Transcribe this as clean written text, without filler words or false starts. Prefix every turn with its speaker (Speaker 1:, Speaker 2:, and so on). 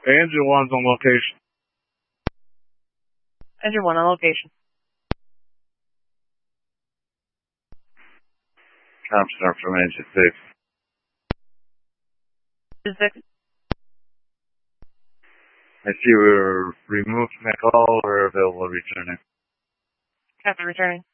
Speaker 1: Engine 1's on location.
Speaker 2: Engine 1 on location.
Speaker 1: Comstar from Engine 6.
Speaker 2: Engine 6.
Speaker 1: I see we're removed from that call. We're available returning.
Speaker 2: Captain returning.